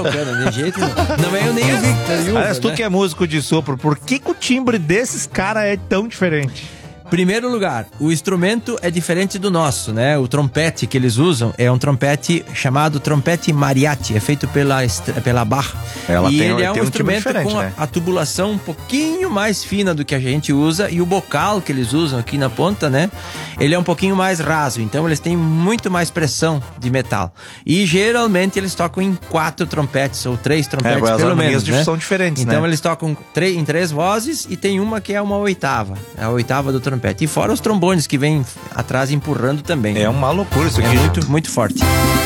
tocando, de jeito nenhum. Não é eu nem o Victor. Aliás, tu que é músico de sopro, por que o timbre desses caras é tão diferente? Primeiro lugar, o instrumento é diferente do nosso, né? O trompete que eles usam é um trompete chamado trompete mariachi, é feito pela Bach. Ela e tem, ele é tem um instrumento com né? a tubulação um pouquinho mais fina do que a gente usa, e o bocal que eles usam aqui na ponta, né? Ele é um pouquinho mais raso, então eles têm muito mais pressão de metal. E geralmente eles tocam em 4 trompetes ou 3 trompetes, pelo menos, né? São diferentes, então né? eles tocam em 3 vozes e tem uma que é uma oitava, a oitava do trompete. E fora os trombones que vêm atrás empurrando também. É uma loucura isso aqui. É muito, muito forte.